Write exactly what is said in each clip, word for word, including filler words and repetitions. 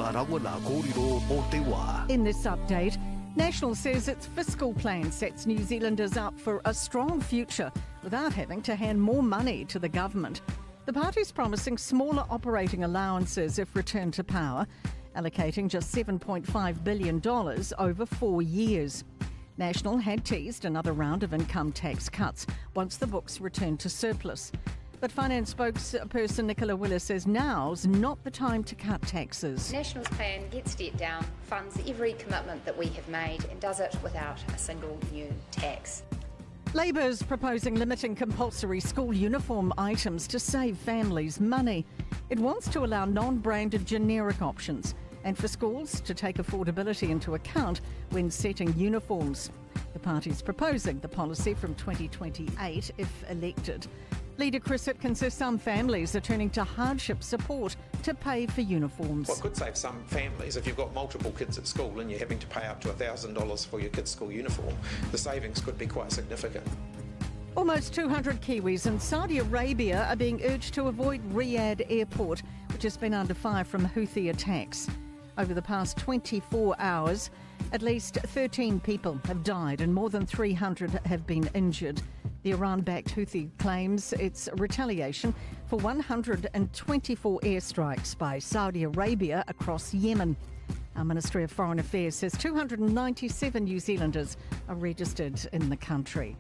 ngā rawanga kōrero o te wā. In this update, National says its fiscal plan sets New Zealanders up for a strong future without having to hand more money to the government. The party's promising smaller operating allowances if returned to power, allocating just seven point five billion dollars over four years. National had teased another round of income tax cuts once the books returned to surplus. But finance spokesperson Nicola Willis says now's not the time to cut taxes. National's plan gets debt down, funds every commitment that we have made and does it without a single new tax. Labour's proposing limiting compulsory school uniform items to save families money. It wants to allow non-branded generic options and for schools to take affordability into account when setting uniforms. The party's proposing the policy from twenty twenty-eight if elected. Leader Chris Hipkins says some families are turning to hardship support to pay for uniforms. What could save some families, if you've got multiple kids at school and you're having to pay up to one thousand dollars for your kid's school uniform, the savings could be quite significant. Almost two hundred Kiwis in Saudi Arabia are being urged to avoid Riyadh airport, which has been under fire from Houthi attacks. Over the past twenty-four hours, at least thirteen people have died and more than three hundred have been injured. The Iran-backed Houthi claims it's retaliation for one hundred twenty-four airstrikes by Saudi Arabia across Yemen. Our Ministry of Foreign Affairs says two hundred ninety-seven New Zealanders are registered in the country.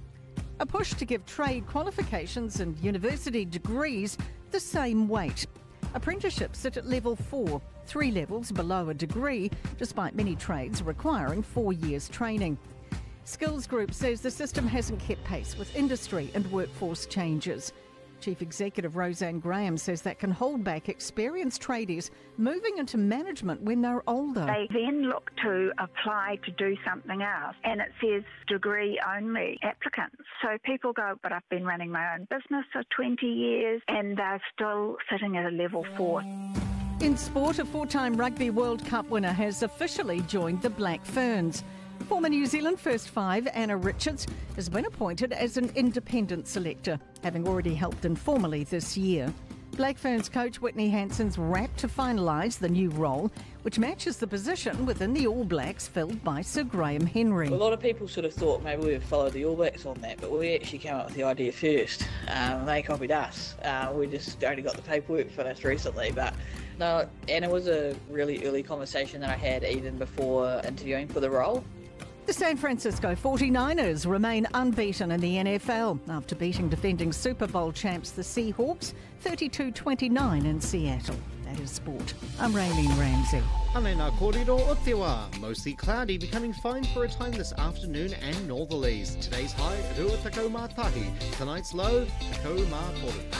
A push to give trade qualifications and university degrees the same weight. Apprenticeships sit at level four, three levels below a degree, despite many trades requiring four years training. Skills Group says the system hasn't kept pace with industry and workforce changes. Chief Executive Roseanne Graham says that can hold back experienced tradies moving into management when they're older. They then look to apply to do something else and it says degree only applicants. So people go, but I've been running my own business for twenty years and they're still sitting at a level four. In sport, a four-time Rugby World Cup winner has officially joined the Black Ferns. Former New Zealand first five Anna Richards has been appointed as an independent selector, having already helped informally this year. Black Ferns coach Whitney Hansen's rapt to finalise the new role, which matches the position within the All Blacks filled by Sir Graham Henry. A lot of people sort of thought maybe we would follow the All Blacks on that, but we actually came up with the idea first. Um, they copied us. Uh, we just only got the paperwork finished recently, but no, and it was a really early conversation that I had even before interviewing for the role. The San Francisco forty-niners remain unbeaten in the N F L after beating defending Super Bowl champs the Seahawks thirty-two twenty-nine in Seattle. That is sport. I'm Raylene Ramsey. Ane ngā kōrero o te wā. Mostly cloudy, becoming fine for a time this afternoon and northerlies. Today's high, rua takau mā tahi. Tonight's low, takau mā toru.